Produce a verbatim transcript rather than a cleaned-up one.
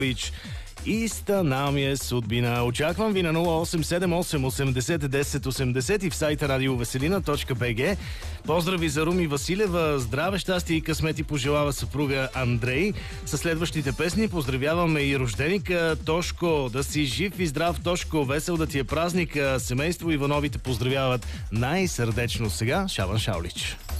Иста нам е судбина. Очаквам ви на нула осем седем осем осемдесет десет осемдесет и в сайта радиовеселина точка бг. Поздрави за Руми Василева. Здраве, щастие и късмети пожелава съпруга Андрей. Със следващите песни поздравяваме и рожденика Тошко. Да си жив и здрав, Тошко. Весел да ти е празник. Семейство Ивановите поздравяват най-сърдечно сега Шабан Шаулич.